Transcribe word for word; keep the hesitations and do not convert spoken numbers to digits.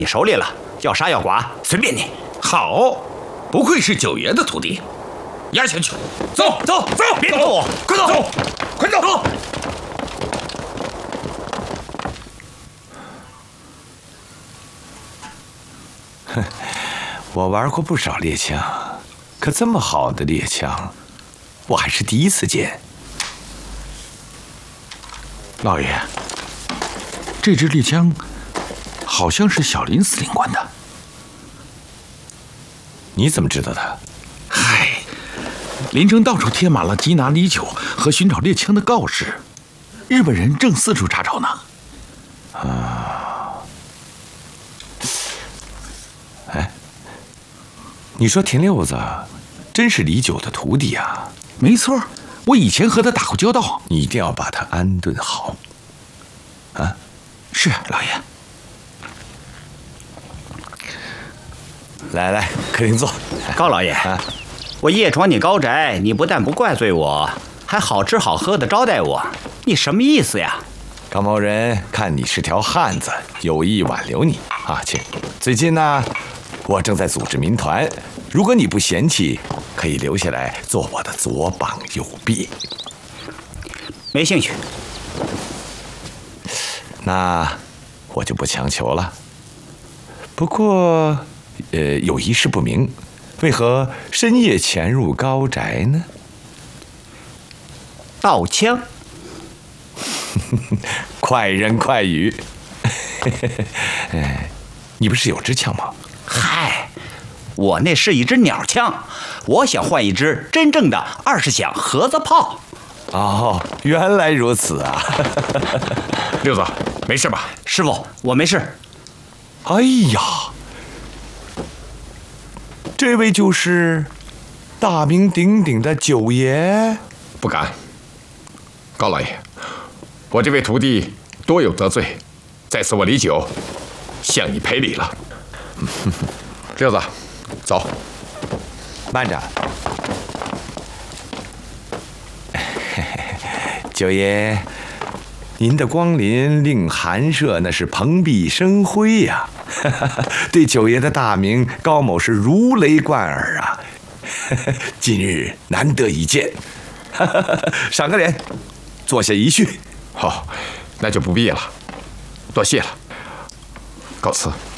你手里了，要杀要剐随便你。 好，不愧是九爷的徒弟，押下去。走走走， 别动， 快走，快走！走。 哼，我玩过不少猎枪，可这么好的猎枪，我还是第一次见。 老爷，这支猎枪好像是小林司令官的。 你怎么知道的？ 嗨，林城到处贴满了缉拿李九和寻找猎枪的告示，日本人正四处查找呢。 啊，哎，你说田六子真是李九的徒弟啊？ 没错，我以前和他打过交道。 你一定要把他安顿好。啊， 是老爷。 来来，客厅坐。 高老爷，啊、我夜闯你高宅，你不但不怪罪我，还好吃好喝的招待我，你什么意思呀？ 高某人看你是条汉子，有意挽留你啊，请。最近呢，我正在组织民团，如果你不嫌弃，可以留下来做我的左膀右臂。 没兴趣。 那我就不强求了。不过，呃，有一事不明，为何深夜潜入高宅呢？ 盗枪。 快人快语。你不是有支枪吗？ 嗨，我那是一支鸟枪，我想换一支真正的二十响盒子炮。 哦，原来如此啊！ 六子，没事吧？ 师傅，我没事。 哎呀，这位就是大名鼎鼎的九爷？ 不敢，高老爷，我这位徒弟多有得罪，在此我李九向你赔礼了。六子，走。 慢着。九爷，您的光临令寒舍那是蓬荜生辉呀、啊，对九爷的大名高某是如雷贯耳啊，今日难得一见，赏个脸，坐下一叙。 好，那就不必了，多谢了，告辞。